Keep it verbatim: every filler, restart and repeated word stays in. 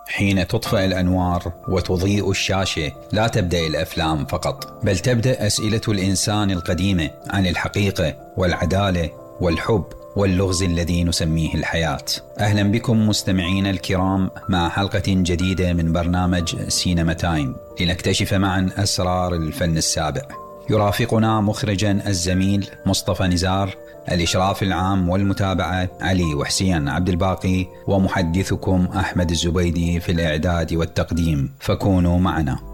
حين تطفئ الأنوار وتضيء الشاشة لا تبدأ الأفلام فقط، بل تبدأ أسئلة الإنسان القديمة عن الحقيقة والعدالة والحب واللغز الذي نسميه الحياة. أهلا بكم مستمعين الكرام مع حلقة جديدة من برنامج سينما تايم، لنكتشف معا أسرار الفن السابع. يرافقنا مخرجا الزميل مصطفى نزار، الإشراف العام والمتابعة علي وحسين عبد الباقي، ومحدثكم أحمد الزبيدي في الإعداد والتقديم، فكونوا معنا.